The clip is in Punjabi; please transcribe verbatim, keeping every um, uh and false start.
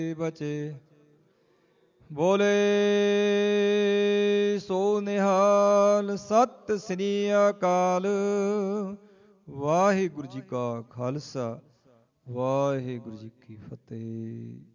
ਬਚੇ। ਬੋਲੇ ਸੋ ਨਿਹਾਲ। ਸਤਿ ਸ੍ਰੀ ਅਕਾਲ। ਵਾਹਿਗੁਰੂ ਜੀ ਕਾ ਖਾਲਸਾ, ਵਾਹਿਗੁਰੂ ਜੀ ਕੀ ਫਤਿਹ।